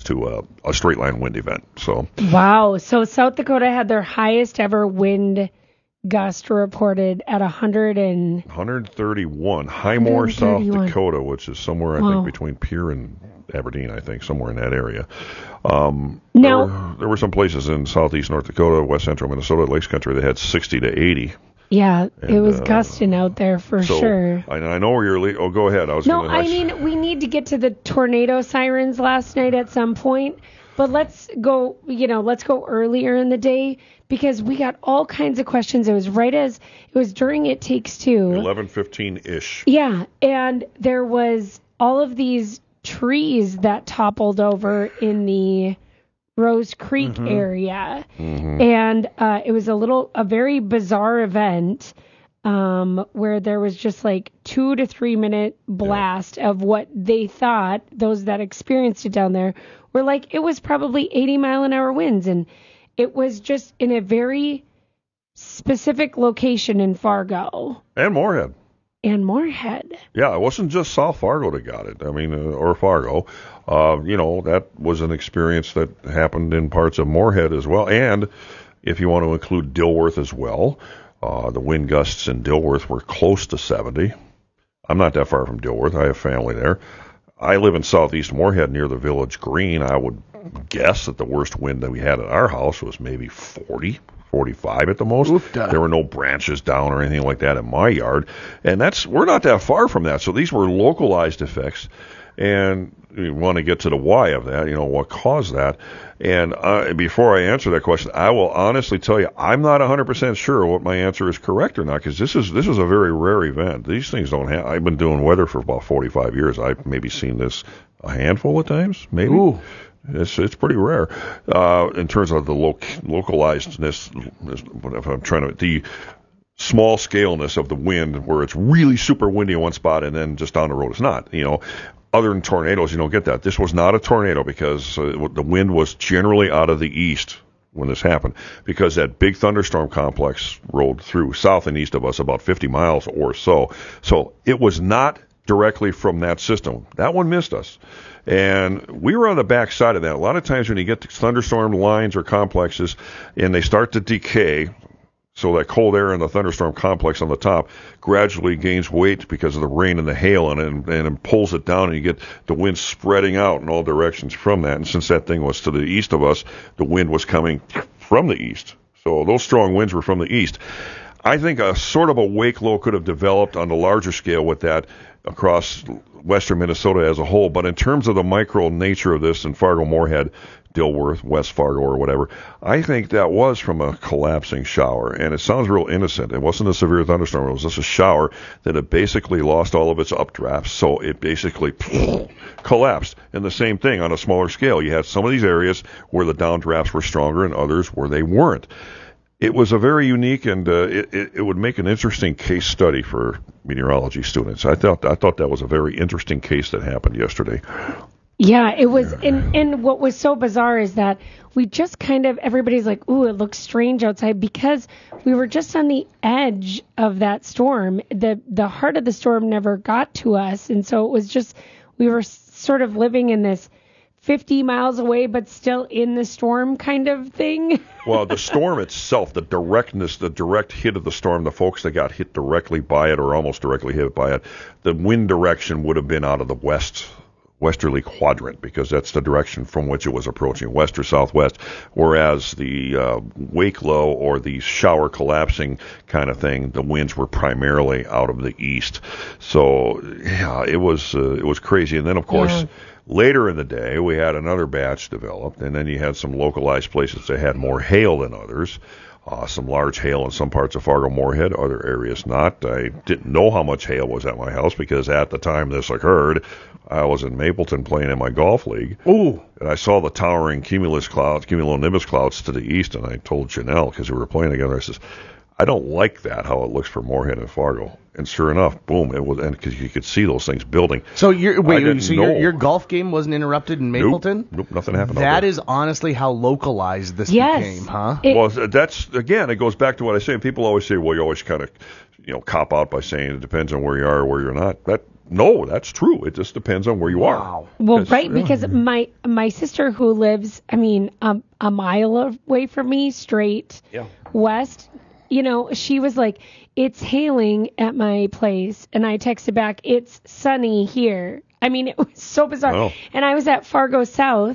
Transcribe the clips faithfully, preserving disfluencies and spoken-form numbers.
to a, a straight line wind event. So wow. So South Dakota had their highest ever wind gust reported at one hundred and one thirty-one. Highmore, South Dakota, which is somewhere, I wow. think, between Pierre and Aberdeen, I think, somewhere in that area. Um, now, there were, there were some places in southeast North Dakota, west central Minnesota, Lakes Country that had sixty to eighty. Yeah, and, it was uh, gusting out there for so sure. I, I know where you're le- Oh, go ahead. I was No, gonna, I mean, we need to get to the tornado sirens last night at some point. But let's go, you know, let's go earlier in the day because we got all kinds of questions. It was right as, it was during It Takes Two. eleven fifteen-ish. Yeah, and there was all of these trees that toppled over in the Rose Creek mm-hmm. area. Mm-hmm. And uh, it was a little, a very bizarre event um, where there was just like two to three minute blast yeah. of what they thought, those that experienced it down there, were like, it was probably eighty mile an hour winds. And it was just in a very specific location in Fargo. And Moorhead. And Moorhead. Yeah, it wasn't just South Fargo that got it. I mean, uh, or Fargo. Uh, you know, that was an experience that happened in parts of Moorhead as well. And if you want to include Dilworth as well, uh, the wind gusts in Dilworth were close to seventy. I'm not that far from Dilworth. I have family there. I live in southeast Moorhead near the Village Green. I would guess that the worst wind that we had at our house was maybe forty, forty-five at the most. Oofda. There were no branches down or anything like that in my yard. And that's we're not that far from that. So these were localized effects. And you want to get to the why of that, you know, what caused that. And uh, before I answer that question, I will honestly tell you, I'm not one hundred percent sure what my answer is correct or not, because this is this is a very rare event. These things don't have. I've been doing weather for about forty-five years. I've maybe seen this a handful of times, maybe. Ooh. It's it's pretty rare uh, in terms of the lo- localizedness. If I'm trying to the small scaleness of the wind, where it's really super windy in one spot and then just down the road it's not. You know. Other than tornadoes, you don't get that. This was not a tornado because uh, the wind was generally out of the east when this happened, because that big thunderstorm complex rolled through south and east of us about fifty miles or so. So it was not directly from that system. That one missed us. And we were on the back side of that. A lot of times when you get to thunderstorm lines or complexes and they start to decay, so that cold air in the thunderstorm complex on the top gradually gains weight because of the rain and the hail, and, and, and it pulls it down, and you get the wind spreading out in all directions from that. And since that thing was to the east of us, the wind was coming from the east. So those strong winds were from the east. I think a sort of a wake low could have developed on the larger scale with that across western Minnesota as a whole. But in terms of the micro nature of this in Fargo, Moorhead, Dilworth, West Fargo, or whatever, I think that was from a collapsing shower. And it sounds real innocent. It wasn't a severe thunderstorm. It was just a shower that had basically lost all of its updrafts. So it basically collapsed. And the same thing on a smaller scale. You had some of these areas where the downdrafts were stronger and others where they weren't. It was a very unique, and uh, it, it, it would make an interesting case study for meteorology students. I thought I thought that was a very interesting case that happened yesterday. Yeah, it was, and, and what was so bizarre is that we just kind of, everybody's like, ooh, it looks strange outside, because we were just on the edge of that storm. The the heart of the storm never got to us, and so it was just, we were sort of living in this fifty miles away, but still in the storm kind of thing. Well, the storm itself, the directness, the direct hit of the storm, the folks that got hit directly by it or almost directly hit by it, the wind direction would have been out of the west westerly quadrant, because that's the direction from which it was approaching, west or southwest, whereas the uh, wake low or the shower collapsing kind of thing, the winds were primarily out of the east. So yeah, it was uh, it was crazy. And then of course, yeah. Later in the day, we had another batch developed, and then you had some localized places that had more hail than others. Uh, some large hail in some parts of Fargo, Moorhead, other areas not. I didn't know how much hail was at my house, because at the time this occurred, I was in Mapleton playing in my golf league. Ooh. And I saw the towering cumulus clouds, cumulonimbus clouds to the east, and I told Janelle, because we were playing together, I says, I don't like that, how it looks for Moorhead and Fargo. And sure enough, boom, it was, and because you could see those things building. So your wait, so your, your golf game wasn't interrupted in Mapleton? Nope, nope nothing happened. That is honestly how localized this yes. became, huh? It, well, that's again, it goes back to what I say. People always say, well, you always kind of, you know, cop out by saying it depends on where you are or where you're not. That no, that's true. It just depends on where you wow. are. Well, right, yeah. because my my sister who lives, I mean, um, a mile away from me, straight yeah. west. You know, she was like, it's hailing at my place. And I texted back, it's sunny here. I mean, it was so bizarre. Oh. And I was at Fargo South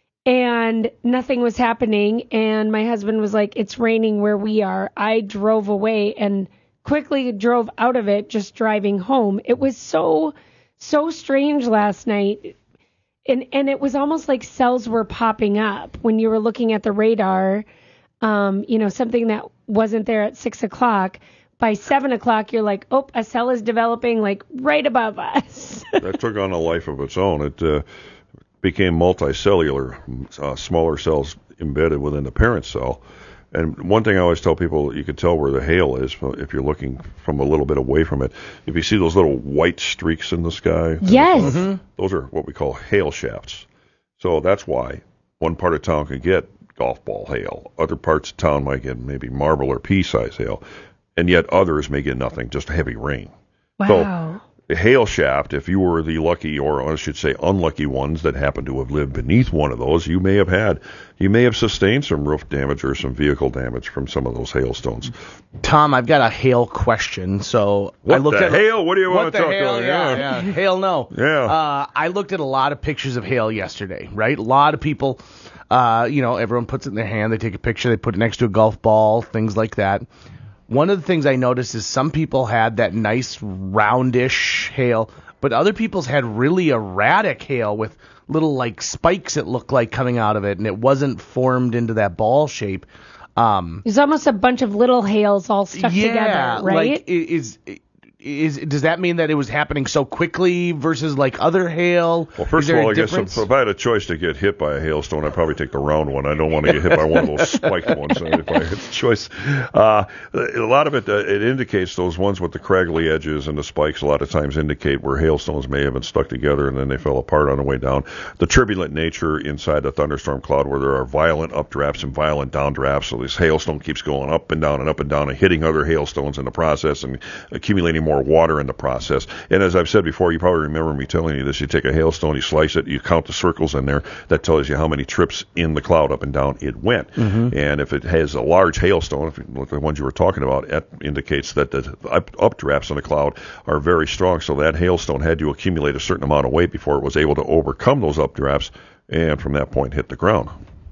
and nothing was happening. And my husband was like, it's raining where we are. I drove away and quickly drove out of it, just driving home. It was so, so strange last night. And, and it was almost like cells were popping up when you were looking at the radar. Um, you know, something that wasn't there at six o'clock. By seven o'clock, you're like, oh, a cell is developing like right above us. That took on a life of its own. It uh, became multicellular, uh, smaller cells embedded within the parent cell. And one thing I always tell people, you can tell where the hail is if you're looking from a little bit away from it. If you see those little white streaks in the sky, yes, mm-hmm. those are what we call hail shafts. So that's why one part of town can get golf ball hail. Other parts of town might get maybe marble or pea-size hail, and yet others may get nothing, just heavy rain. Wow. So the hail shaft, if you were the lucky, or I should say unlucky ones that happen to have lived beneath one of those, you may have had, you may have sustained some roof damage or some vehicle damage from some of those hailstones. Tom, I've got a hail question. So what I looked the at hail? What do you want to talk hail? about? Yeah, yeah, yeah. Hail, no. Yeah. Uh, I looked at a lot of pictures of hail yesterday, right? A lot of people, uh, you know, everyone puts it in their hand. They take a picture. They put it next to a golf ball, things like that. One of the things I noticed is some people had that nice roundish hail, but other people's had really erratic hail with little like spikes it looked like coming out of it, and it wasn't formed into that ball shape. Um, There's almost a bunch of little hails all stuck yeah, together, right? Like, is is does that mean that it was happening so quickly versus like other hail? Well, first of all, I guess if, if I had a choice to get hit by a hailstone, I'd probably take the round one. I don't want to get hit by one of those spiked ones. If I had the choice, uh, a lot of it uh, it indicates those ones with the craggly edges and the spikes. A lot of times indicate where hailstones may have been stuck together and then they fell apart on the way down. The turbulent nature inside the thunderstorm cloud, where there are violent updrafts and violent downdrafts, so this hailstone keeps going up and down and up and down and hitting other hailstones in the process and accumulating more water in the process. And as I've said before, you probably remember me telling you this, you take a hailstone, you slice it, you count the circles in there, that tells you how many trips in the cloud up and down it went. Mm-hmm. And if it has a large hailstone, if you look at the ones you were talking about, it indicates that the up, updrafts in the cloud are very strong, so that hailstone had to accumulate a certain amount of weight before it was able to overcome those updrafts and from that point hit the ground.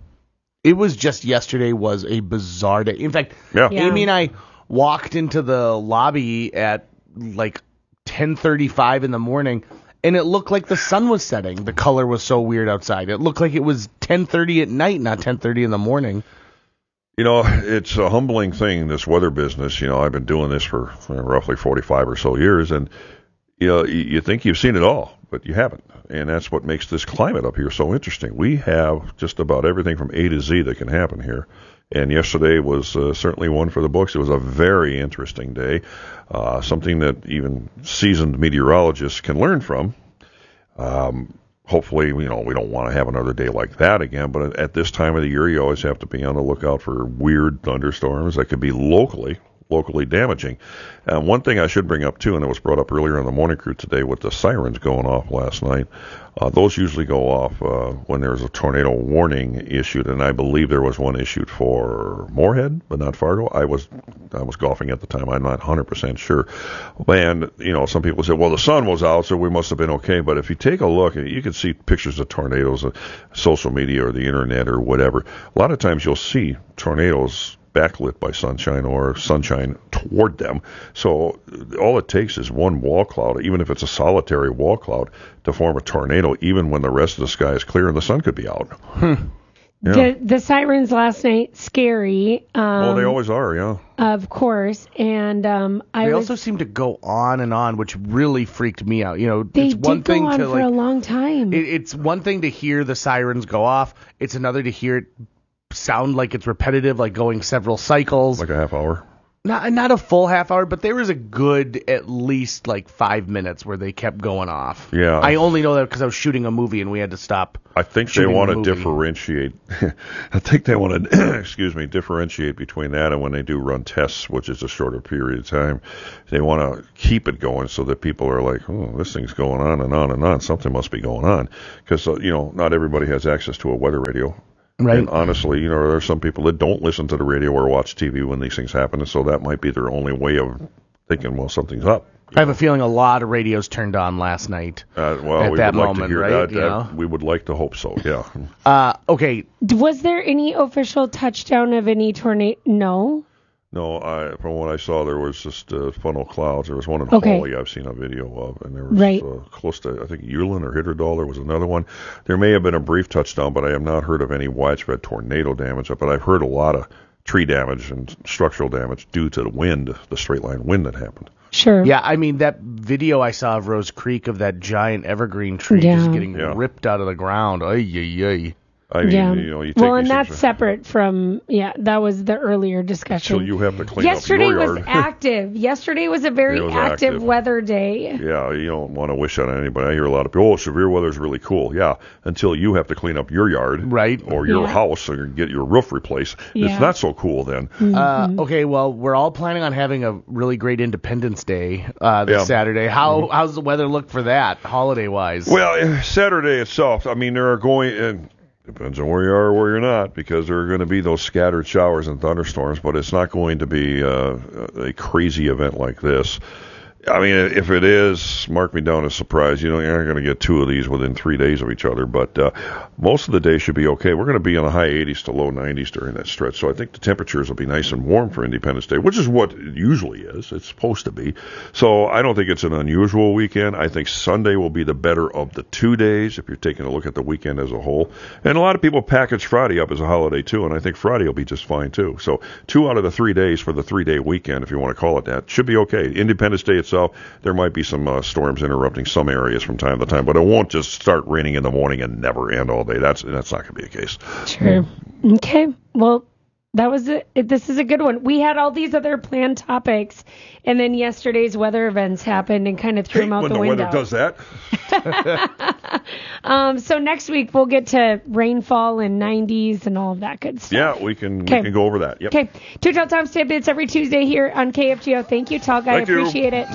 It was just yesterday was a bizarre day. In fact, yeah. Yeah. Amy and I walked into the lobby at like ten thirty-five in the morning, and it looked like the sun was setting. The color was so weird outside. It looked like it was ten thirty at night, not ten thirty in the morning. You know, it's a humbling thing, this weather business. You know, I've been doing this for uh, roughly forty-five or so years, and you know, you, you think you've seen it all, but you haven't. And that's what makes this climate up here so interesting. We have just about everything from A to Z that can happen here. And yesterday was uh, certainly one for the books. It was a very interesting day, uh, something that even seasoned meteorologists can learn from. Um, hopefully, you know, we don't want to have another day like that again, but at this time of the year, you always have to be on the lookout for weird thunderstorms that could be locally locally damaging. Uh, one thing I should bring up, too, and it was brought up earlier in the morning crew today with the sirens going off last night, uh, those usually go off uh, when there's a tornado warning issued, and I believe there was one issued for Moorhead, but not Fargo. I was I was golfing at the time. I'm not one hundred percent sure. And, you know, some people say, well, the sun was out, so we must have been okay. But if you take a look, you can see pictures of tornadoes on social media or the internet or whatever. A lot of times you'll see tornadoes backlit by sunshine or sunshine toward them. So all it takes is one wall cloud, even if it's a solitary wall cloud, to form a tornado, even when the rest of the sky is clear and the sun could be out. Hmm. Yeah. The, the sirens last night, scary. Um, oh, they always are, yeah. Of course. And um, I They was, also seem to go on and on, which really freaked me out. You know, they it's one did go thing on to for like, a long time. It, it's one thing to hear the sirens go off. It's another to hear it sound like it's repetitive, like going several cycles. Like a half hour. Not not a full half hour, but there was a good at least like five minutes where they kept going off. Yeah. I only know that because I was shooting a movie and we had to stop. I think they want to differentiate. I think they want to, excuse me, differentiate between that and when they do run tests, which is a shorter period of time. They want to keep it going so that people are like, oh, this thing's going on and on and on. Something must be going on. Because, uh, you know, not everybody has access to a weather radio. Right. And honestly, you know, there are some people that don't listen to the radio or watch T V when these things happen, and so that might be their only way of thinking, well, something's up. I have a feeling a lot of radios turned on last night. Uh, well, at we that would like moment, to hear right? that. You that know? We would like to hope so, yeah. Uh, okay. Was there any official touchdown of any tornado? No. No, I, from what I saw, there was just uh, funnel clouds. There was one in Okay. Hawley I've seen a video of, and there was Right. uh, close to, I think, Ulen or Hitterdal. There was another one. There may have been a brief touchdown, but I have not heard of any widespread tornado damage. But I've heard a lot of tree damage and structural damage due to the wind, the straight line wind that happened. Sure. Yeah, I mean, that video I saw of Rose Creek of that giant evergreen tree Yeah. just getting Yeah. ripped out of the ground. Ay, ay, ay. I mean, Yeah. you know, you take Well, and these that's things separate from, yeah, that was the earlier discussion. until you have to clean Yesterday up your was yard. active. Yesterday was a very It was active, active. weather day. Yeah, you don't want to wish that on anybody. I hear a lot of people, oh, severe weather's really cool. Yeah, until you have to clean up your yard. Right. Or your Yeah. house or get your roof replaced. Yeah. It's not so cool then. Uh, okay, well, we're all planning on having a really great Independence Day uh, this Yeah. Saturday. How How's the weather look for that, holiday-wise? Well, eh, Saturday itself, I mean, there are going, and depends on where you are or where you're not, because there are going to be those scattered showers and thunderstorms, but it's not going to be uh, a crazy event like this. I mean, if it is, mark me down as surprised. You know, you're not going to get two of these within three days of each other, but uh, most of the day should be okay. We're going to be in the high eighties to low nineties during that stretch, so I think the temperatures will be nice and warm for Independence Day, which is what it usually is. It's supposed to be. So I don't think it's an unusual weekend. I think Sunday will be the better of the two days if you're taking a look at the weekend as a whole. And a lot of people package Friday up as a holiday, too, and I think Friday will be just fine, too. So two out of the three days for the three-day weekend, if you want to call it that, should be okay. Independence Day itself, there might be some uh, storms interrupting some areas from time to time, but it won't just start raining in the morning and never end all day. That's that's not going to be the case. Sure. Okay. Well, that was it. This is a good one. We had all these other planned topics, and then yesterday's weather events happened and kind of threw Hate them out when the the window. weather does that. Um, so next week we'll get to rainfall and nineties and all of that good stuff. Yeah, we can Okay. we can go over that. Yep. Okay. Two Tall Tom's Tidbits every Tuesday here on K F G O. Thank you, Tall Guy. Thank you. Appreciate it.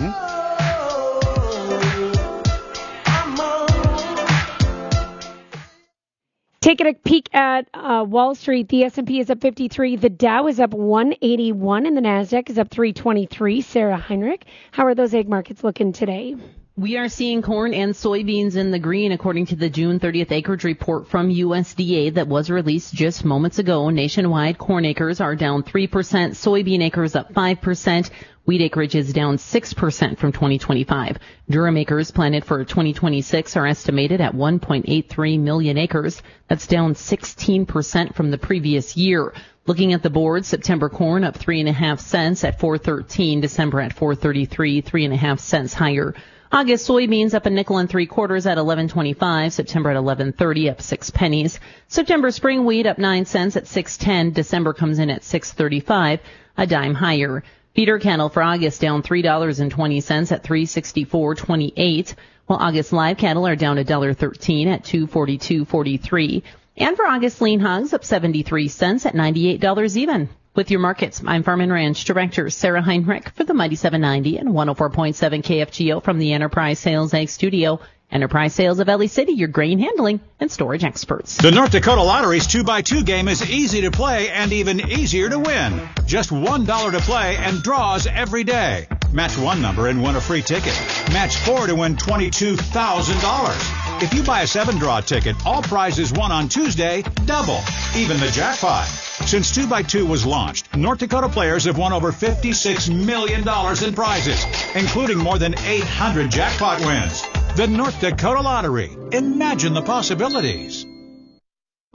Taking a peek at uh, Wall Street, the S and P is up fifty-three, the Dow is up one eighty-one, and the NASDAQ is up three twenty-three. Sarah Heinrich, how are those egg markets looking today? We are seeing corn and soybeans in the green, according to the June thirtieth acreage report from U S D A that was released just moments ago. Nationwide, corn acres are down three percent, soybean acres up five percent. Wheat acreage is down six percent from twenty twenty-five. Durum acres planted for twenty twenty-six are estimated at one point eight three million acres. That's down sixteen percent from the previous year. Looking at the board, September corn up three and a half cents at four thirteen. December at four thirty-three, three and a half cents higher. August soybeans up a nickel and three quarters at eleven twenty-five. September at eleven thirty, up six pennies. September spring wheat up nine cents at six ten. December comes in at six thirty-five, a dime higher. Feeder cattle for August down three dollars and twenty cents at three sixty-four twenty-eight, while August live cattle are down one dollar thirteen at two forty-two forty-three. And for August lean hogs up seventy-three cents at ninety-eight dollars even. With your markets, I'm Farm and Ranch Director Sarah Heinrich for the Mighty seven ninety and one oh four point seven K F G O from the Enterprise Sales Ag Studio. Enterprise Sales of Ellie City, your grain handling and storage experts. The North Dakota Lottery's two by two game is easy to play and even easier to win. Just one dollar to play and draws every day. Match one number and win a free ticket. Match four to win twenty-two thousand dollars. If you buy a seven-draw ticket, all prizes won on Tuesday double, even the jackpot. Since two by two was launched, North Dakota players have won over fifty-six million dollars in prizes, including more than eight hundred jackpot wins. The North Dakota Lottery. Imagine the possibilities.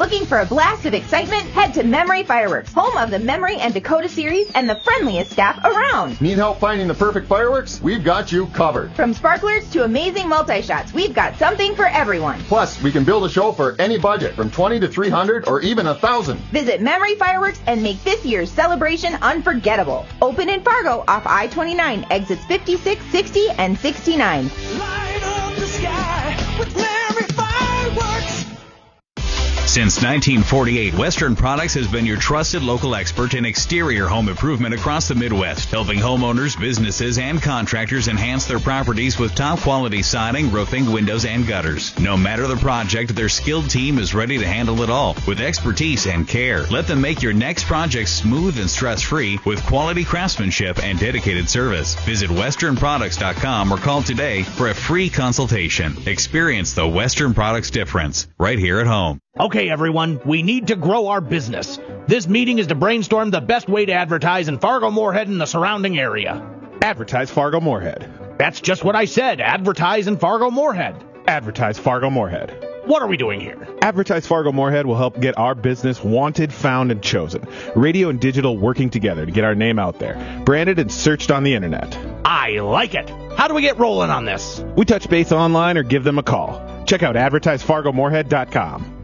Looking for a blast of excitement? Head to Memory Fireworks, home of the Memory and Dakota series and the friendliest staff around. Need help finding the perfect fireworks? We've got you covered. From sparklers to amazing multi-shots, we've got something for everyone. Plus, we can build a show for any budget, from twenty to three hundred or even one thousand. Visit Memory Fireworks and make this year's celebration unforgettable. Open in Fargo off I twenty-nine, exits fifty-six, sixty, and sixty-nine. Light up the sky with Memory Fireworks. Since nineteen forty-eight, Western Products has been your trusted local expert in exterior home improvement across the Midwest, helping homeowners, businesses, and contractors enhance their properties with top-quality siding, roofing, windows, and gutters. No matter the project, their skilled team is ready to handle it all with expertise and care. Let them make your next project smooth and stress-free with quality craftsmanship and dedicated service. Visit western products dot com or call today for a free consultation. Experience the Western Products difference right here at home. Okay, everyone, we need to grow our business. This meeting is to brainstorm the best way to advertise in Fargo-Moorhead and the surrounding area. Advertise Fargo-Moorhead. That's just what I said. Advertise in Fargo-Moorhead. Advertise Fargo-Moorhead. What are we doing here? Advertise Fargo-Moorhead will help get our business wanted, found, and chosen. Radio and digital working together to get our name out there. Branded and searched on the internet. I like it. How do we get rolling on this? We touch base online or give them a call. Check out advertise fargo moorhead dot com.